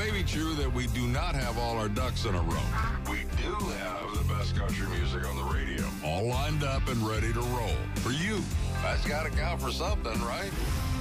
may be true that we do not have all our ducks in a row. We do have the best country music on the radio, all lined up and ready to roll. For you, that's got to count for something, right?